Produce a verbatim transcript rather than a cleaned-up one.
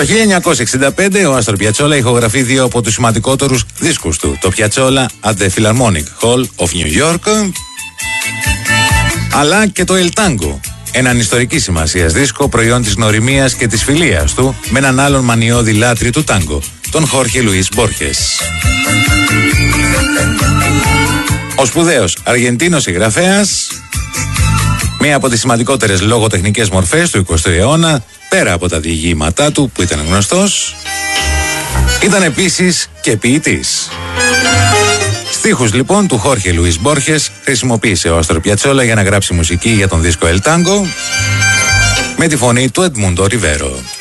Το χίλια εννιακόσια εξήντα πέντε ο Άστορ Πιατσόλα ηχογραφεί δύο από τους σημαντικότερους δίσκους του. Το Piazzolla at the Philharmonic Hall of New York, αλλά και το El Tango, έναν ιστορική σημασίας δίσκο προϊόν της γνωριμίας και της φιλίας του με έναν άλλον μανιώδη λάτρη του τάγκο, τον Χόρχε Λουίς Μπόρχες. Ο σπουδαίος Αργεντίνος συγγραφέας, μία από τις σημαντικότερες λογοτεχνικές μορφές του εικοστού αιώνα, πέρα από τα διηγήματά του που ήταν γνωστός, ήταν επίσης και ποιητής. Στίχους λοιπόν του Χόρχε Λουίς Μπόρχες χρησιμοποίησε ο Άστορ Πιατσόλα για να γράψει μουσική για τον δίσκο El Tango με τη φωνή του Εντμούντο Ριβέρο.